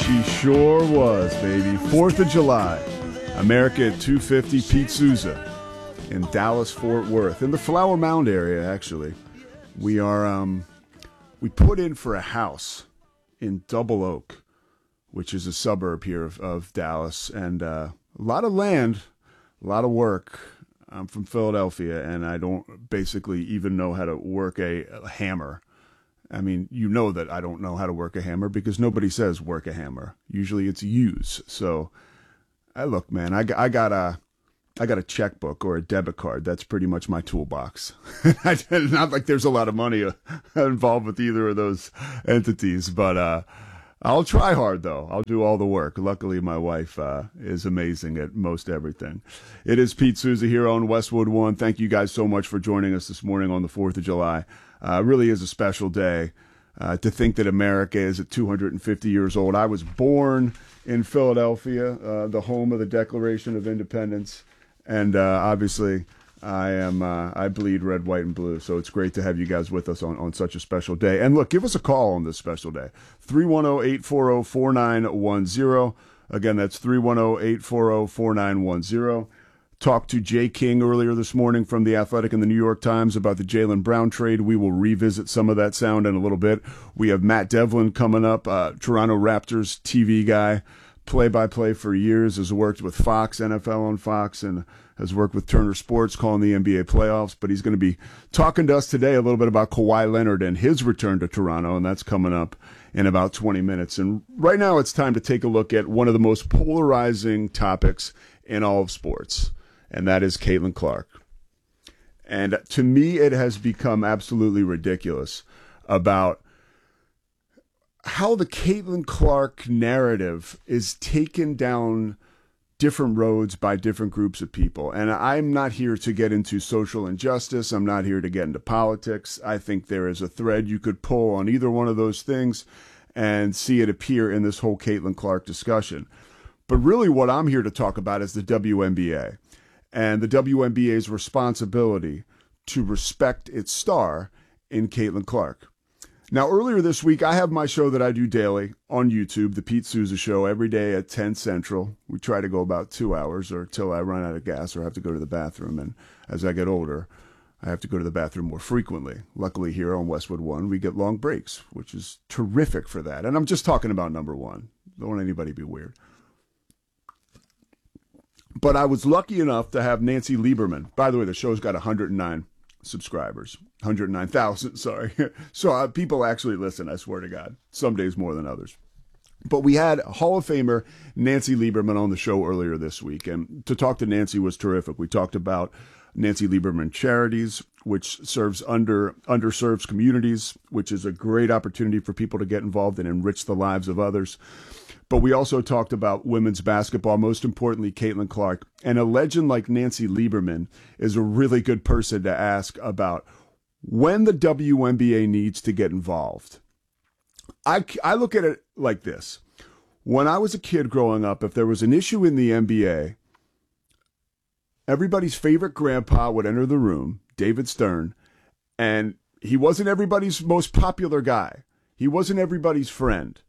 She sure was, baby. 4th of July. America at 250, Pete Souza in Dallas, Fort Worth. In the Flower Mound area, actually. We are, we put in for a house in Double Oak, which is a suburb here of Dallas. And a lot of land, a lot of work. I'm from Philadelphia, and I don't basically even know how to work a hammer. I mean, you know that I don't know how to work a hammer because nobody says work a hammer. Usually it's use. So, look, man, I got a checkbook or a debit card. That's pretty much my toolbox. Not like there's a lot of money involved with either of those entities, but I'll try hard, though. I'll do all the work. Luckily, my wife is amazing at most everything. It is Pete Souza here on Westwood One. Thank you guys so much for joining us this morning on the 4th of July. Really is a special day to think that America is at 250 years old. I was born in Philadelphia, the home of the Declaration of Independence, and obviously I bleed red, white, and blue. So it's great to have you guys with us on such a special day. And look, give us a call on this special day, 310-840-4910. Again, that's 310-840-4910. Talked to Jay King earlier this morning from The Athletic and the New York Times about the Jaylen Brown trade. We will revisit some of that sound in a little bit. We have Matt Devlin coming up, Toronto Raptors TV guy, play-by-play for years, has worked with Fox, NFL on Fox, and has worked with Turner Sports calling the NBA playoffs. But he's going to be talking to us today a little bit about Kawhi Leonard and his return to Toronto, and that's coming up in about 20 minutes. And right now it's time to take a look at one of the most polarizing topics in all of sports, and that is Caitlin Clark. And to me, it has become absolutely ridiculous about how the Caitlin Clark narrative is taken down different roads by different groups of people. And I'm not here to get into social injustice. I'm not here to get into politics. I think there is a thread you could pull on either one of those things and see it appear in this whole Caitlin Clark discussion. But really what I'm here to talk about is the WNBA. And the WNBA's responsibility to respect its star in Caitlin Clark. Now, earlier this week, I have my show that I do daily on YouTube, The Pete Souza Show, every day at 10 Central. We try to go about 2 hours or till I run out of gas or have to go to the bathroom. And as I get older, I have to go to the bathroom more frequently. Luckily, here on Westwood One, we get long breaks, which is terrific for that. And I'm just talking about number one. Don't want anybody to be weird. But I was lucky enough to have Nancy Lieberman. By the way, the show's got 109 subscribers. 109,000, sorry. So people actually listen, I swear to God. Some days more than others. But we had Hall of Famer Nancy Lieberman on the show earlier this week. And to talk to Nancy was terrific. We talked about Nancy Lieberman Charities, which serves underserved communities, which is a great opportunity for people to get involved and enrich the lives of others. But we also talked about women's basketball, most importantly, Caitlin Clark. And a legend like Nancy Lieberman is a really good person to ask about when the WNBA needs to get involved. I look at it like this. When I was a kid growing up, if there was an issue in the NBA, everybody's favorite grandpa would enter the room, David Stern, and he wasn't everybody's most popular guy. He wasn't everybody's friend.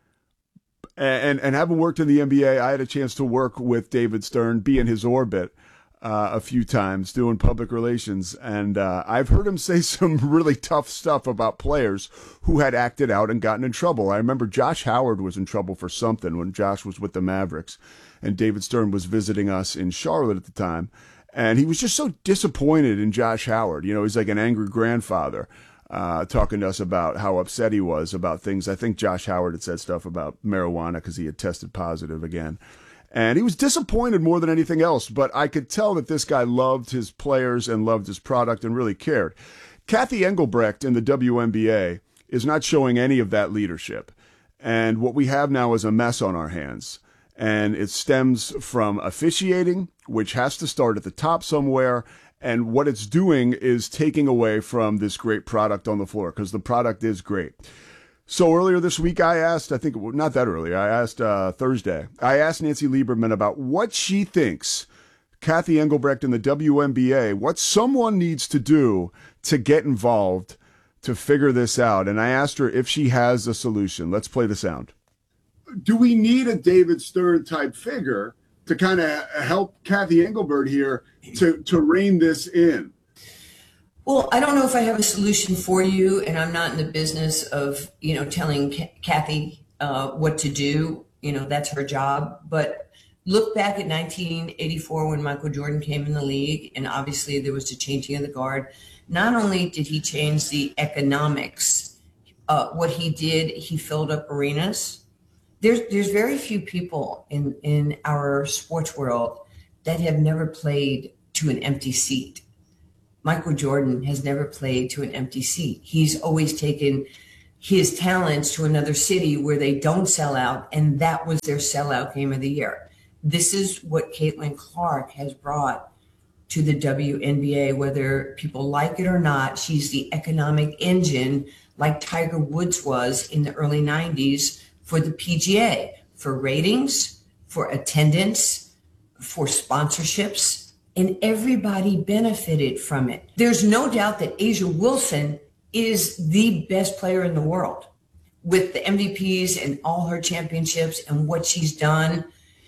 And having worked in the NBA, I had a chance to work with David Stern, be in his orbit a few times doing public relations. And I've heard him say some really tough stuff about players who had acted out and gotten in trouble. I remember Josh Howard was in trouble for something when Josh was with the Mavericks. And David Stern was visiting us in Charlotte at the time. And he was just so disappointed in Josh Howard. You know, he's like an angry grandfather. Talking to us about how upset he was about things. I think Josh Howard had said stuff about marijuana because he had tested positive again. And he was disappointed more than anything else, but I could tell that this guy loved his players and loved his product and really cared. Kathy Engelbrecht in the WNBA is not showing any of that leadership. And what we have now is a mess on our hands. And it stems from officiating, which has to start at the top somewhere. And what it's doing is taking away from this great product on the floor because the product is great. So earlier this week, I asked, not that early, I asked Thursday, I asked Nancy Lieberman about what she thinks, Kathy Engelbrecht in the WNBA, what someone needs to do to get involved to figure this out. And I asked her if she has a solution. Let's play the sound. do we need a David Stern type figure to kind of help Cathy Engelbert here to rein this in? Well, I don't know if I have a solution for you, and I'm not in the business of, telling Cathy what to do. That's her job. But look back at 1984 when Michael Jordan came in the league, and obviously there was a changing of the guard. Not only did he change the economics, what he did, he filled up arenas. There's very few people in our sports world that have never played to an empty seat. Michael Jordan has never played to an empty seat. He's always taken his talents to another city where they don't sell out, and that was their sellout game of the year. This is what Caitlin Clark has brought to the WNBA, whether people like it or not. She's the economic engine, like Tiger Woods was in the early 90s for the PGA, for ratings, for attendance, for sponsorships. And everybody benefited from it. There's no doubt that A'ja Wilson is the best player in the world with the MVPs and all her championships and what she's done.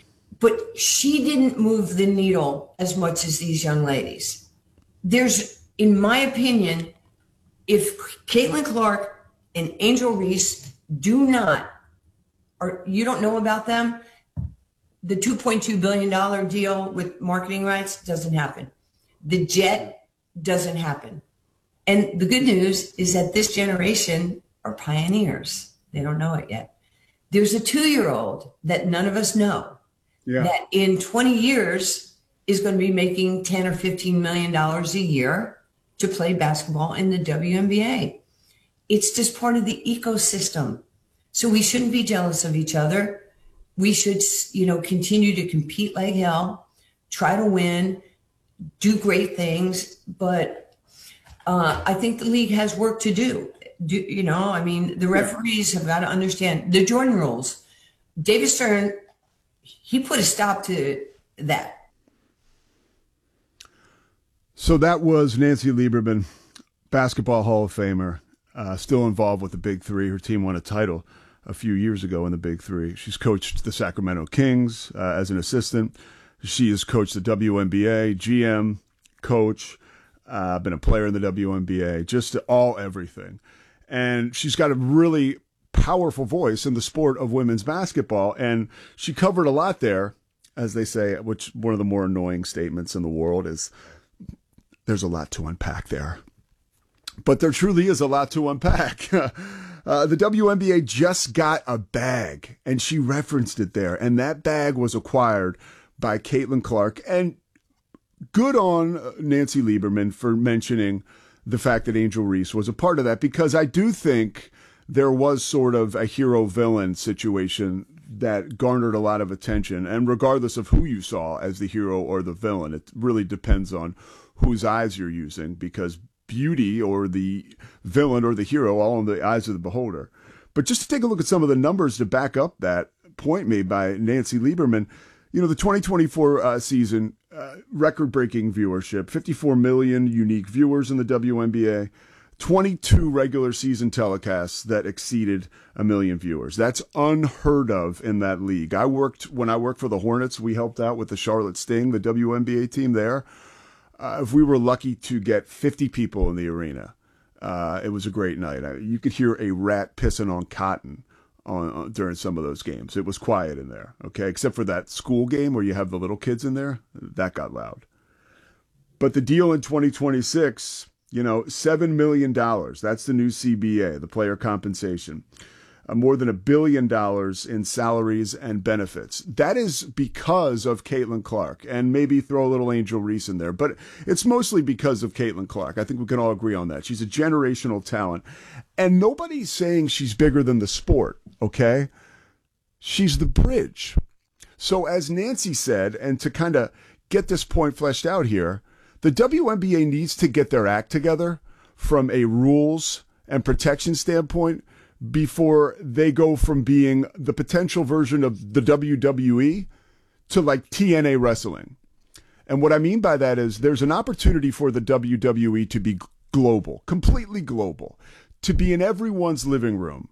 But she didn't move the needle as much as these young ladies. There's, in my opinion, if Caitlin Clark and Angel Reese do not, or you don't know about them, the $2.2 billion deal with marketing rights doesn't happen. The jet doesn't happen. And the good news is that this generation are pioneers. They don't know it yet. There's a 2-year-old that none of us know that in 20 years is going to be making $10 or $15 million a year to play basketball in the WNBA. It's just part of the ecosystem. So we shouldn't be jealous of each other. We should, continue to compete like hell, try to win, do great things. But I think the league has work to do. The referees have got to understand the Jordan rules. David Stern, he put a stop to that. So that was Nancy Lieberman, Basketball Hall of Famer, still involved with the Big Three. Her team won a title a few years ago in the Big Three. She's coached the Sacramento Kings as an assistant. She has coached the WNBA, GM, coach, been a player in the WNBA, just everything. And she's got a really powerful voice in the sport of women's basketball. And she covered a lot there, as they say, which one of the more annoying statements in the world is there's a lot to unpack there. But there truly is a lot to unpack. The WNBA just got a bag, and she referenced it there. And that bag was acquired by Caitlin Clark. And good on Nancy Lieberman for mentioning the fact that Angel Reese was a part of that, because I do think there was sort of a hero-villain situation that garnered a lot of attention. And regardless of who you saw as the hero or the villain, it really depends on whose eyes you're using, because beauty or the villain or the hero all in the eyes of the beholder. But just to take a look at some of the numbers to back up that point made by Nancy Lieberman, the 2024 season, record-breaking viewership, 54 million unique viewers in the WNBA, 22 regular season telecasts that exceeded 1 million viewers. That's unheard of in that league. When I worked for the Hornets, we helped out with the Charlotte Sting, the WNBA team there. If we were lucky to get 50 people in the arena, it was a great night. You could hear a rat pissing on cotton during some of those games. It was quiet in there, okay? Except for that school game where you have the little kids in there. That got loud. But the deal in 2026, $7 million. That's the new CBA, the player compensation. More than $1 billion in salaries and benefits. That is because of Caitlin Clark, and maybe throw a little Angel Reese in there, but it's mostly because of Caitlin Clark. I think we can all agree on that. She's a generational talent, and nobody's saying she's bigger than the sport, okay? She's the bridge. So as Nancy said, and to kind of get this point fleshed out here, the WNBA needs to get their act together from a rules and protection standpoint before they go from being the potential version of the WWE to like TNA wrestling. And what I mean by that is there's an opportunity for the WWE to be global, completely global, to be in everyone's living room,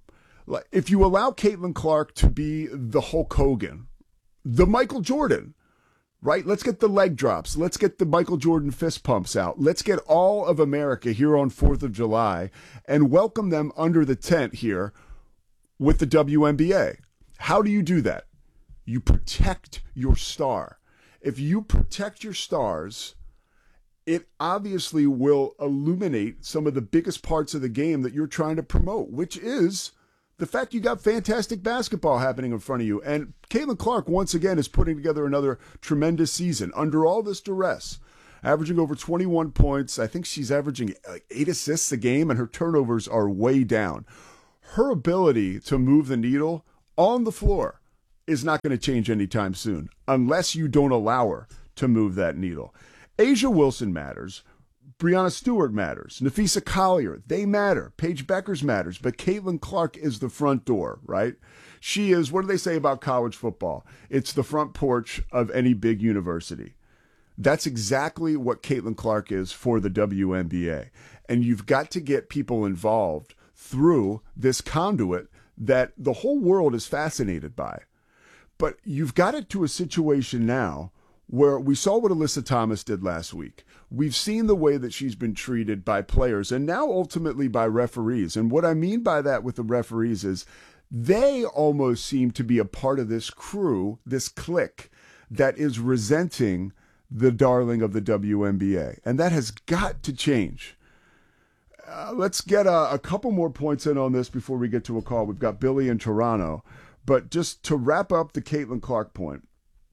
Like, if you allow Caitlin Clark to be the Hulk Hogan, the Michael Jordan, right? Let's get the leg drops. Let's get the Michael Jordan fist pumps out. Let's get all of America here on 4th of July and welcome them under the tent here with the WNBA. How do you do that? You protect your star. If you protect your stars, it obviously will illuminate some of the biggest parts of the game that you're trying to promote, which is the fact you got fantastic basketball happening in front of you. And Caitlin Clark, once again, is putting together another tremendous season under all this duress, averaging over 21 points. I think she's averaging like 8 assists a game, and her turnovers are way down. Her ability to move the needle on the floor is not going to change anytime soon unless you don't allow her to move that needle. A'ja Wilson matters. Breanna Stewart matters. Napheesa Collier, they matter. Paige Beckers matters. But Caitlin Clark is the front door, right? She is, what do they say about college football? It's the front porch of any big university. That's exactly what Caitlin Clark is for the WNBA. And you've got to get people involved through this conduit that the whole world is fascinated by. But you've got it to a situation now where we saw what Alyssa Thomas did last week. We've seen the way that she's been treated by players and now ultimately by referees. And what I mean by that with the referees is they almost seem to be a part of this crew, this clique that is resenting the darling of the WNBA. And that has got to change. Let's get a couple more points in on this before we get to a call. We've got Billy in Toronto. But just to wrap up the Caitlin Clark point,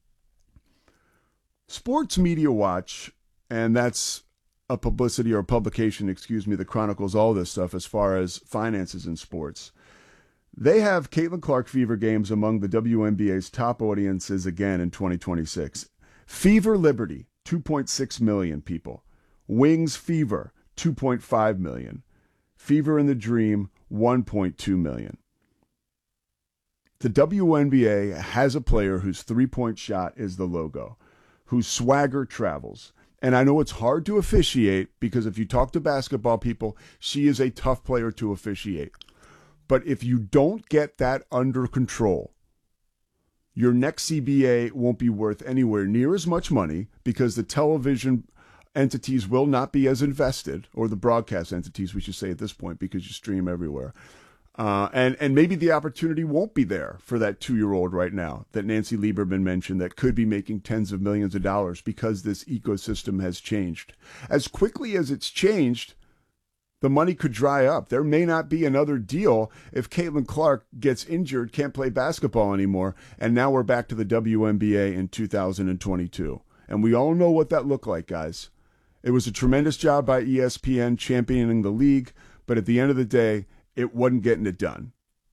Sports Media Watch, and that's a publicity or a publication, that chronicles all this stuff as far as finances in sports. They have Caitlin Clark Fever games among the WNBA's top audiences again in 2026. Fever Liberty, 2.6 million people. Wings Fever, 2.5 million. Fever in the Dream, 1.2 million. The WNBA has a player whose three-point shot is the logo, whose swagger travels. And I know it's hard to officiate because if you talk to basketball people, she is a tough player to officiate. But if you don't get that under control, your next CBA won't be worth anywhere near as much money because the television entities will not be as invested, or the broadcast entities, we should say at this point, because you stream everywhere. And maybe the opportunity won't be there for that 2-year-old right now that Nancy Lieberman mentioned that could be making tens of millions of dollars because this ecosystem has changed. As quickly as it's changed, the money could dry up. There may not be another deal if Caitlin Clark gets injured, can't play basketball anymore, and now we're back to the WNBA in 2022. And we all know what that looked like, guys. It was a tremendous job by ESPN championing the league, but at the end of the day, it wasn't getting it done.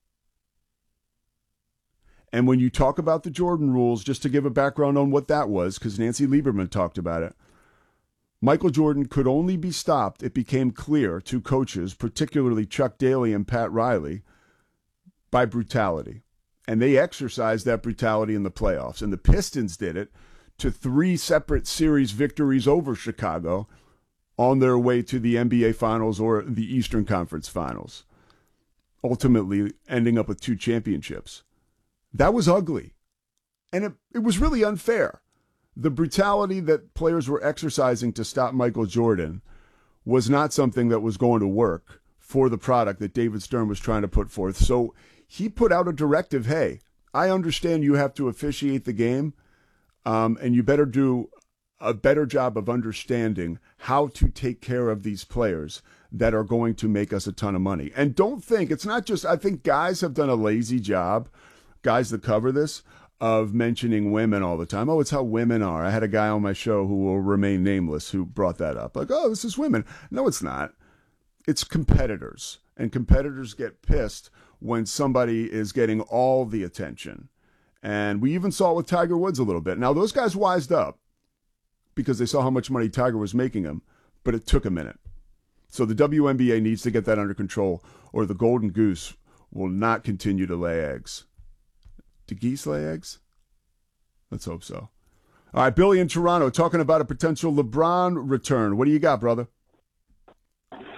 And when you talk about the Jordan rules, just to give a background on what that was, because Nancy Lieberman talked about it, Michael Jordan could only be stopped, it became clear to coaches, particularly Chuck Daly and Pat Riley, by brutality. And they exercised that brutality in the playoffs. And the Pistons did it to 3 separate series victories over Chicago on their way to the NBA Finals or the Eastern Conference Finals, ultimately ending up with 2 championships. That was ugly. And it was really unfair. The brutality that players were exercising to stop Michael Jordan was not something that was going to work for the product that David Stern was trying to put forth. So he put out a directive, hey, I understand you have to officiate the game, and you better do a better job of understanding how to take care of these players that are going to make us a ton of money. And don't think, it's not just, I think guys have done a lazy job, guys that cover this, of mentioning women all the time. Oh, it's how women are. I had a guy on my show who will remain nameless who brought that up. Like, oh, this is women. No, it's not. It's competitors. And competitors get pissed when somebody is getting all the attention. And we even saw it with Tiger Woods a little bit. Now, those guys wised up because they saw how much money Tiger was making them, but it took a minute. So the WNBA needs to get that under control, or the golden goose will not continue to lay eggs. Do geese lay eggs? Let's hope so. All right, Billy in Toronto talking about a potential LeBron return. What do you got, brother?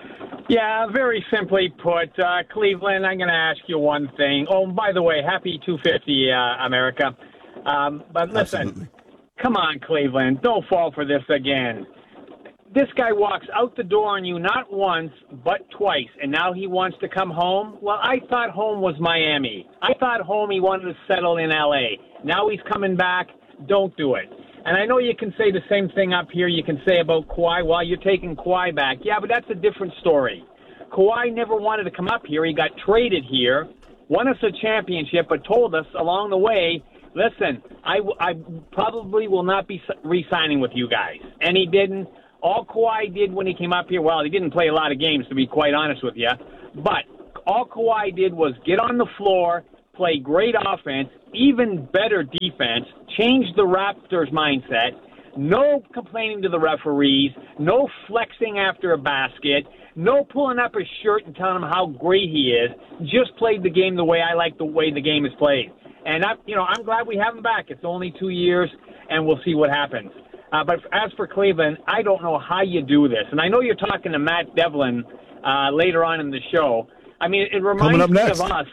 Yeah, very simply put, Cleveland, I'm going to ask you one thing. Oh, by the way, happy 250, America. But listen, Absolutely. Come on, Cleveland, don't fall for this again. This guy walks out the door on you not once, but twice, and now he wants to come home? Well, I thought home was Miami. I thought home he wanted to settle in L.A. Now he's coming back. Don't do it. And I know you can say the same thing up here you can say about Kawhi. Well, you're taking Kawhi back. Yeah, but that's a different story. Kawhi never wanted to come up here. He got traded here, won us a championship, but told us along the way, listen, I probably will not be re-signing with you guys. And he didn't. All Kawhi did when he came up here, well, he didn't play a lot of games, to be quite honest with you. But all Kawhi did was get on the floor, play great offense, even better defense, change the Raptors' mindset, no complaining to the referees, no flexing after a basket, no pulling up his shirt and telling him how great he is, just played the game the way I like the way the game is played. And, I'm glad we have him back. It's only 2 years, and we'll see what happens. But as for Cleveland, I don't know how you do this. And I know you're talking to Matt Devlin later on in the show. I mean, it reminds me of us.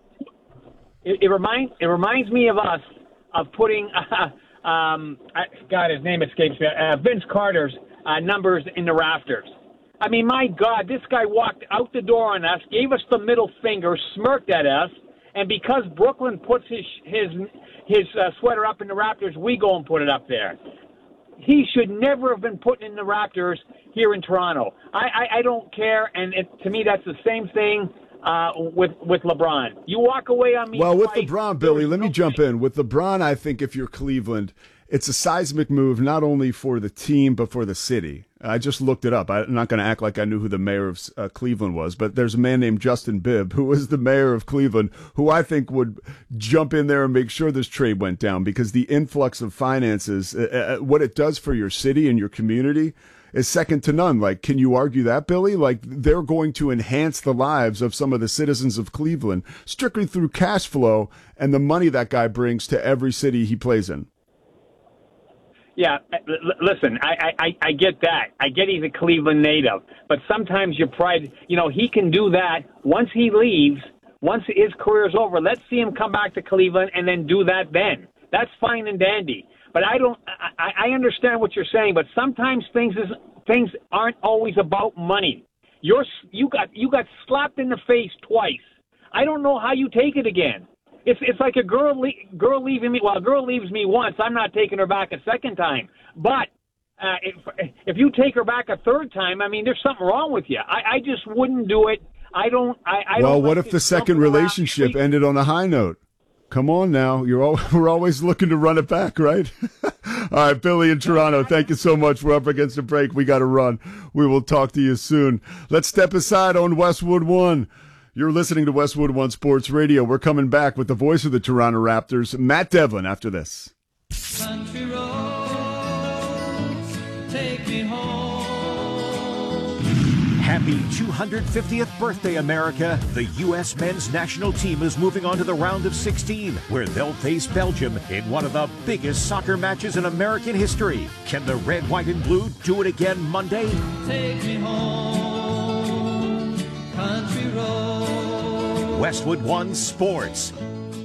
It reminds me of us of putting, God, his name escapes me, Vince Carter's numbers in the rafters. I mean, my God, this guy walked out the door on us, gave us the middle finger, smirked at us, and because Brooklyn puts his sweater up in the rafters, we go and put it up there. He should never have been put in the Raptors here in Toronto. I don't care, and to me that's the same thing with LeBron. You walk away on me. Well, with LeBron, Billy, let me jump in. With LeBron, I think if you're Cleveland, it's a seismic move not only for the team but for the city. I just looked it up. I'm not going to act like I knew who the mayor of Cleveland was, but there's a man named Justin Bibb, who was the mayor of Cleveland, who I think would jump in there and make sure this trade went down, because the influx of finances, what it does for your city and your community is second to none. Like, can you argue that, Billy? Like, they're going to enhance the lives of some of the citizens of Cleveland strictly through cash flow and the money that guy brings to every city he plays in. Yeah, listen, I get that. I get he's a Cleveland native. But sometimes your pride, he can do that. Once he leaves, once his career's over, let's see him come back to Cleveland and then do that then. That's fine and dandy. But I understand what you're saying, but sometimes things aren't always about money. You got slapped in the face twice. I don't know how you take it again. It's like a girl leaving me. Well, a girl leaves me once, I'm not taking her back a second time. But if you take her back a third time, I mean, there's something wrong with you. I just wouldn't do it. Well, what if the second relationship ended on a high note? Come on now. We're always looking to run it back, right? All right, Billy in Toronto, thank you so much. We're up against a break. We got to run. We will talk to you soon. Let's step aside on Westwood One. You're listening to Westwood One Sports Radio. We're coming back with the voice of the Toronto Raptors, Matt Devlin, after this. Country roads, take me home. Happy 250th birthday, America. The U.S. men's national team is moving on to the round of 16, where they'll face Belgium in one of the biggest soccer matches in American history. Can the red, white, and blue do it again Monday? Take me home, country roads. Westwood One Sports.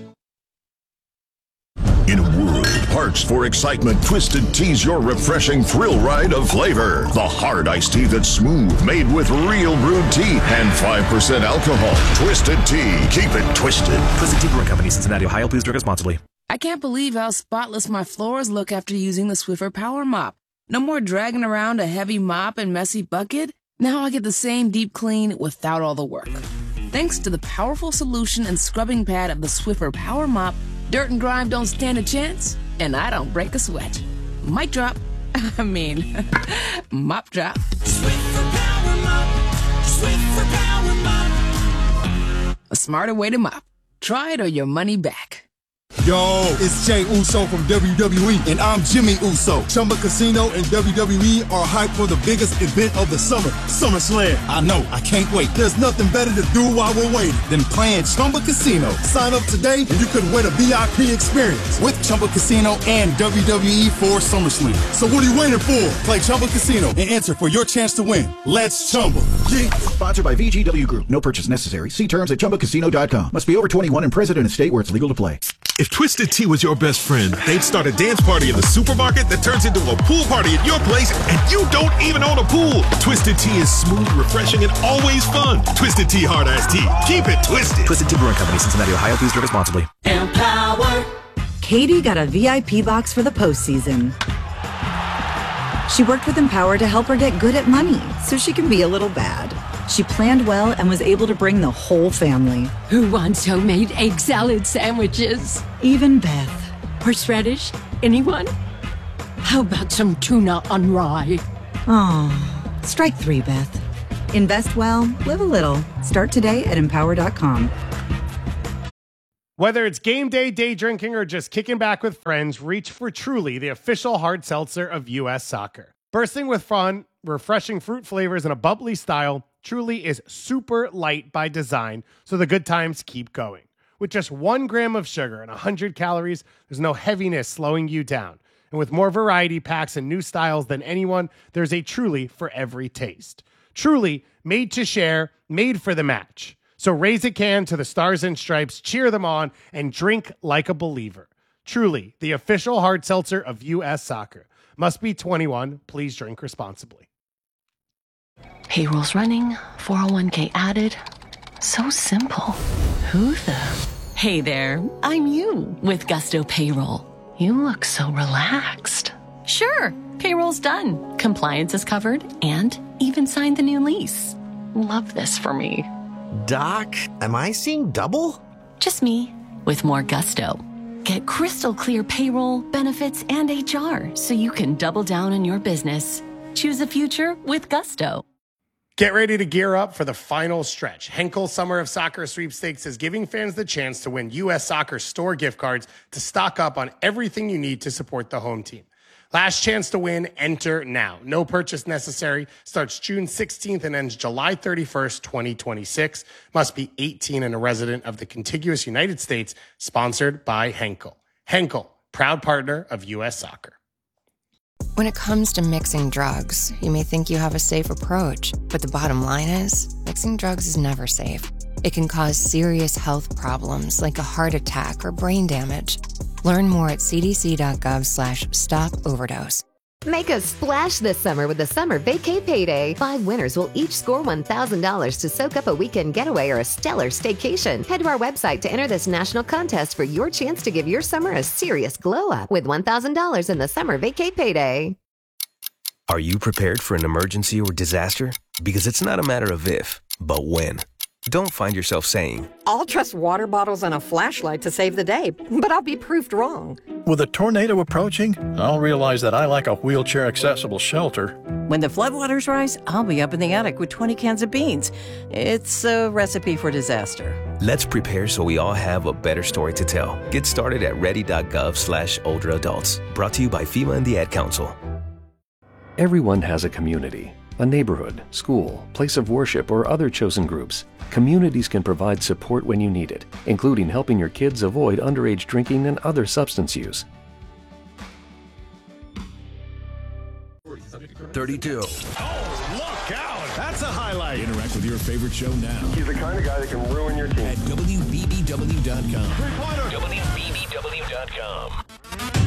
In a world parched for excitement, Twisted Tea's your refreshing thrill ride of flavor. The hard iced tea that's smooth, made with real brewed tea and 5% alcohol. Twisted Tea. Keep it twisted. Twisted Tea Brewing Company, Cincinnati, Ohio. Please drink responsibly. I can't believe how spotless my floors look after using the Swiffer Power Mop. No more dragging around a heavy mop and messy bucket. Now I get the same deep clean without all the work. Thanks to the powerful solution and scrubbing pad of the Swiffer Power Mop, dirt and grime don't stand a chance, and I don't break a sweat. Mic drop. Mop drop. Swiffer Power Mop. Swiffer Power Mop. A smarter way to mop. Try it or your money back. Yo, it's Jay Uso from WWE, and I'm Jimmy Uso. Chumba Casino and WWE are hyped for the biggest event of the summer, SummerSlam. I know, I can't wait. There's nothing better to do while we're waiting than playing Chumba Casino. Sign up today and you could win a VIP experience with Chumba Casino and WWE for SummerSlam. So what are you waiting for? Play Chumba Casino and enter for your chance to win. Let's Chumba. Yeah. Sponsored by VGW Group. No purchase necessary. See terms at ChumbaCasino.com. Must be over 21 and present in a state where it's legal to play. If Twisted Tea was your best friend, they'd start a dance party in the supermarket that turns into a pool party at your place, and you don't even own a pool. Twisted Tea is smooth, refreshing, and always fun. Twisted Tea Hard Iced Tea. Keep it twisted. Twisted Tea Brewing Company, Cincinnati, Ohio. Please drink responsibly. Empower. Katie got a VIP box for the postseason. She worked with Empower to help her get good at money so she can be a little bad. She planned well and was able to bring the whole family. Who wants homemade egg salad sandwiches? Even Beth. Horseradish? Anyone? How about some tuna on rye? Oh, strike 3, Beth. Invest well, live a little. Start today at Empower.com. Whether it's game day, day drinking, or just kicking back with friends, reach for Truly, the official hard seltzer of U.S. Soccer. Bursting with fun, refreshing fruit flavors, and a bubbly style, Truly is super light by design, so the good times keep going. With just 1 gram of sugar and 100 calories, there's no heaviness slowing you down. And with more variety packs and new styles than anyone, there's a Truly for every taste. Truly, made to share, made for the match. So raise a can to the Stars and Stripes, cheer them on, and drink like a believer. Truly, the official hard seltzer of U.S. Soccer. Must be 21. Please drink responsibly. Payroll's running, 401k added. So simple. Who the? Hey there, I'm you with Gusto Payroll. You look so relaxed. Sure, payroll's done. Compliance is covered and even signed the new lease. Love this for me. Doc, am I seeing double? Just me with more gusto. Get crystal clear payroll, benefits, and HR so you can double down on your business. Choose a future with Gusto. Get ready to gear up for the final stretch. Henkel Summer of Soccer Sweepstakes is giving fans the chance to win U.S. Soccer store gift cards to stock up on everything you need to support the home team. Last chance to win, enter now. No purchase necessary. Starts June 16th and ends July 31st, 2026. Must be 18 and a resident of the contiguous United States. Sponsored by Henkel. Henkel, proud partner of U.S. Soccer. When it comes to mixing drugs, you may think you have a safe approach, but the bottom line is, mixing drugs is never safe. It can cause serious health problems like a heart attack or brain damage. Learn more at cdc.gov/stop-overdose. Make a splash this summer with the Summer Vacay Payday. 5 winners will each score $1,000 to soak up a weekend getaway or a stellar staycation. Head to our website to enter this national contest for your chance to give your summer a serious glow up with $1,000 in the Summer Vacay Payday. Are you prepared for an emergency or disaster? Because it's not a matter of if, but when. Don't find yourself saying, I'll trust water bottles and a flashlight to save the day, but I'll be proved wrong. With a tornado approaching, I'll realize that I lack a wheelchair-accessible shelter. When the floodwaters rise, I'll be up in the attic with 20 cans of beans. It's a recipe for disaster. let's prepare so we all have a better story to tell. Get started at ready.gov/older adults. Brought to you by FEMA and the Ad Council. Everyone has a community, a neighborhood, school, place of worship, or other chosen groups. Communities can provide support when you need it, including helping your kids avoid underage drinking and other substance use. 32. Oh, look out! That's a highlight. Interact with your favorite show now. He's the kind of guy that can ruin your team. At WBBW.com. Three-pointer. WBBW.com.